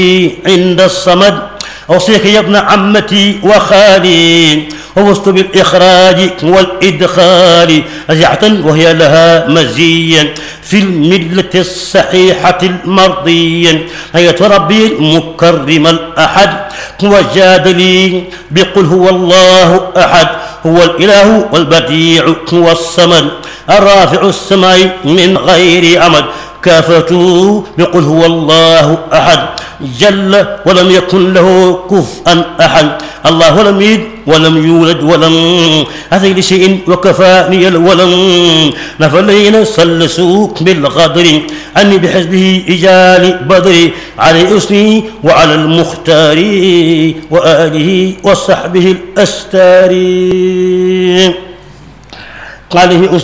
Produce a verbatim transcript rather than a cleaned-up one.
عند الصمد أوصيك يا ابن عمتي وخالي ووصت بالإخراج والإدخال رجعة وهي لها مزيا في الملة الصحيحة المرضية هيا ربي المكرم الأحد وجاد لي بقل هو الله أحد هو الإله والبديع هو الصمد الرافع السماء من غير أمد كافته بقل هو الله أحد جل ولم يكن له كفءا أحد الله لم يلد ولم يولد ولم أتي لشيء وكفاني الولم نفلين سلسوك بالغدر أني بحزبه إجال بدري على أسني وعلى المختار وآله وصحبه الأستار عليه